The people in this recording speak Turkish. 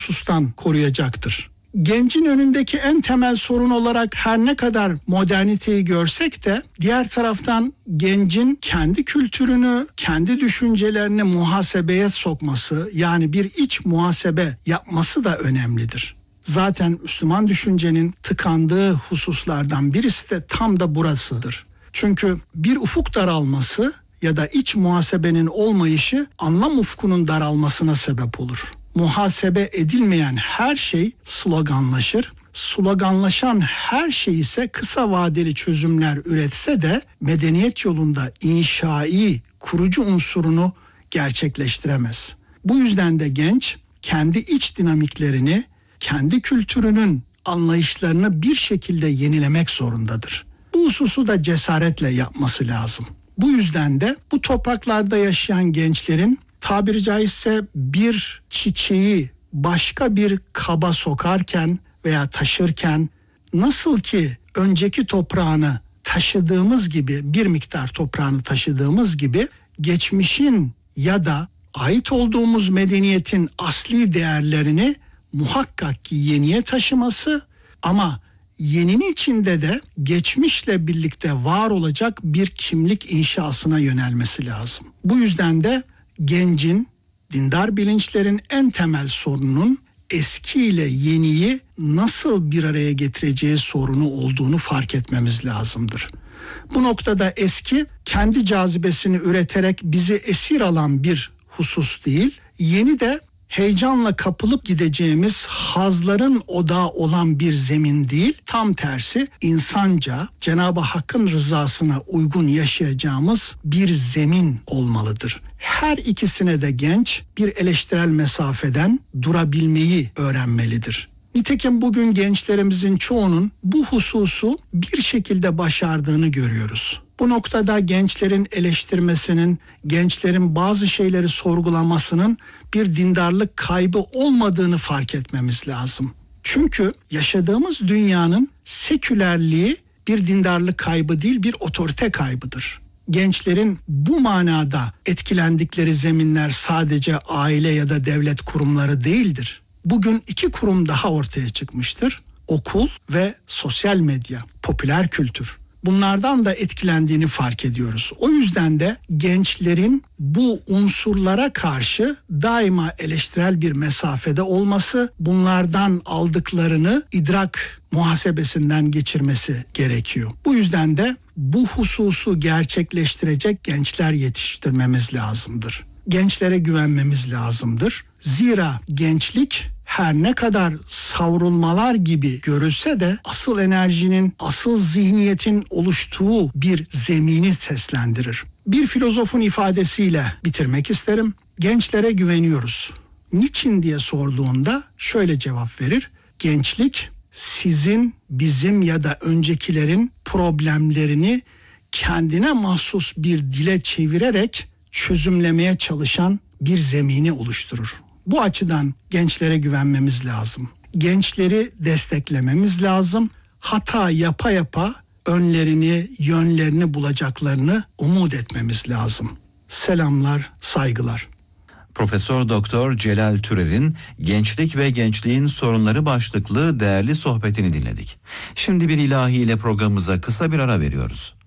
husustan koruyacaktır. Gencin önündeki en temel sorun olarak her ne kadar moderniteyi görsek de diğer taraftan gencin kendi kültürünü, kendi düşüncelerini muhasebeye sokması, yani bir iç muhasebe yapması da önemlidir. Zaten Müslüman düşüncenin tıkandığı hususlardan birisi de tam da burasıdır. Çünkü bir ufuk daralması ya da iç muhasebenin olmayışı anlam ufkunun daralmasına sebep olur. Muhasebe edilmeyen her şey sloganlaşır. Sloganlaşan her şey ise kısa vadeli çözümler üretse de medeniyet yolunda inşai, kurucu unsurunu gerçekleştiremez. Bu yüzden de genç kendi iç dinamiklerini, kendi kültürünün anlayışlarını bir şekilde yenilemek zorundadır. Bu hususu da cesaretle yapması lazım. Bu yüzden de bu topraklarda yaşayan gençlerin tabiri caizse bir çiçeği başka bir kaba sokarken veya taşırken nasıl ki önceki toprağını taşıdığımız gibi, bir miktar toprağını taşıdığımız gibi geçmişin ya da ait olduğumuz medeniyetin asli değerlerini muhakkak ki yeniye taşıması, ama yeninin içinde de geçmişle birlikte var olacak bir kimlik inşasına yönelmesi lazım. Bu yüzden de gencin, dindar bilinçlerin en temel sorununun eski ile yeniyi nasıl bir araya getireceği sorunu olduğunu fark etmemiz lazımdır. Bu noktada eski kendi cazibesini üreterek bizi esir alan bir husus değil, yeni de heyecanla kapılıp gideceğimiz hazların odağı olan bir zemin değil, tam tersi insanca Cenab-ı Hakk'ın rızasına uygun yaşayacağımız bir zemin olmalıdır. Her ikisine de genç bir eleştirel mesafeden durabilmeyi öğrenmelidir. Nitekim bugün gençlerimizin çoğunun bu hususu bir şekilde başardığını görüyoruz. Bu noktada gençlerin eleştirmesinin, gençlerin bazı şeyleri sorgulamasının bir dindarlık kaybı olmadığını fark etmemiz lazım. Çünkü yaşadığımız dünyanın sekülerliği bir dindarlık kaybı değil, bir otorite kaybıdır. Gençlerin bu manada etkilendikleri zeminler sadece aile ya da devlet kurumları değildir. Bugün 2 kurum daha ortaya çıkmıştır. Okul ve sosyal medya, popüler kültür. Bunlardan da etkilendiğini fark ediyoruz. O yüzden de gençlerin bu unsurlara karşı daima eleştirel bir mesafede olması, bunlardan aldıklarını idrak muhasebesinden geçirmesi gerekiyor. Bu yüzden de bu hususu gerçekleştirecek gençler yetiştirmemiz lazımdır. Gençlere güvenmemiz lazımdır. Zira gençlik her ne kadar savrulmalar gibi görülse de asıl enerjinin, asıl zihniyetin oluştuğu bir zemini seslendirir. Bir filozofun ifadesiyle bitirmek isterim. Gençlere güveniyoruz. Niçin diye sorduğunda şöyle cevap verir. Gençlik sizin, bizim ya da öncekilerin problemlerini kendine mahsus bir dile çevirerek çözümlemeye çalışan bir zemini oluşturur. Bu açıdan gençlere güvenmemiz lazım. Gençleri desteklememiz lazım. Hata yapa yapa önlerini, yönlerini bulacaklarını umut etmemiz lazım. Selamlar, saygılar. Profesör Doktor Celal Türer'in Gençlik ve Gençliğin Sorunları başlıklı değerli sohbetini dinledik. Şimdi bir ilahi ile programımıza kısa bir ara veriyoruz.